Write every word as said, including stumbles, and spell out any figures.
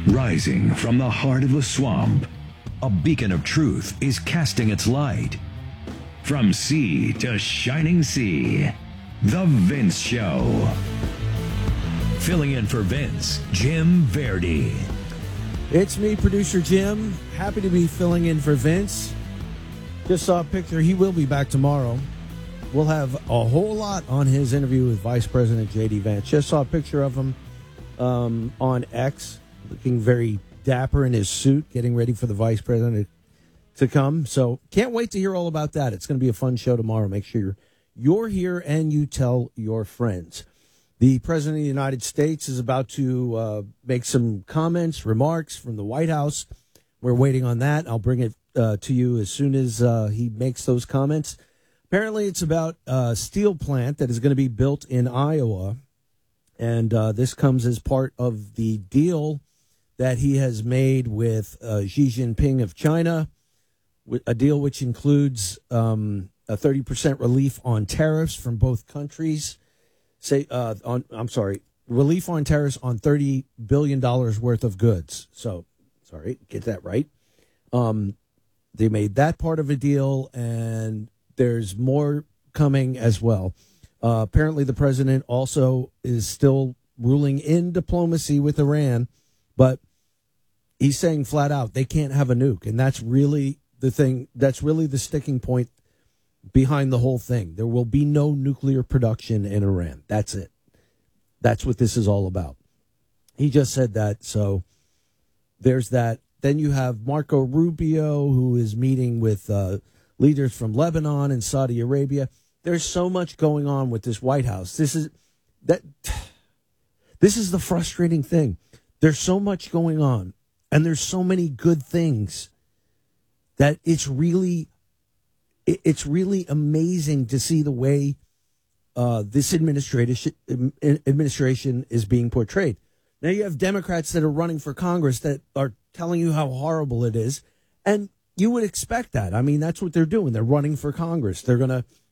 Rising from the heart of the swamp, a beacon of truth is casting its light. From sea to shining sea, The Vince Show. Filling in for Vince, Jim Verdi. It's me, producer Jim. Happy to be filling in for Vince. Just saw a picture. He will be back tomorrow. We'll have a whole lot on his interview with Vice President J D. Vance. Just saw a picture of him um, on X, looking very dapper in his suit, getting ready for the Vice President to come. So can't wait to hear all about that. It's going to be a fun show tomorrow. Make sure you're, you're here and you tell your friends. The President of the United States is about to uh, make some comments, remarks from the White House. We're waiting on that. I'll bring it uh, to you as soon as uh, he makes those comments. Apparently, it's about a steel plant that is going to be built in Iowa. And uh, this comes as part of the deal that he has made with uh, Xi Jinping of China, a deal which includes um, a thirty percent relief on tariffs from both countries. Say, uh, on I'm sorry, relief on tariffs on thirty billion dollars worth of goods. So, sorry, get that right. Um, they made that part of a deal, and there's more coming as well. Uh, apparently, the president also is still ruling in diplomacy with Iran, but he's saying flat out they can't have a nuke, and that's really the thing. That's really the sticking point behind the whole thing. There will be no nuclear production in Iran. That's it. That's what this is all about. He just said that, so there's that. Then you have Marco Rubio, who is meeting with uh, leaders from Lebanon and Saudi Arabia. There's so much going on with this White House. This is that. This is the frustrating thing. There's so much going on, and there's so many good things that it's really, it's really amazing to see the way uh, this administration administration is being portrayed. Now you have Democrats that are running for Congress that are telling you how horrible it is, and you would expect that. I mean, that's what they're doing. They're running for Congress. They're going to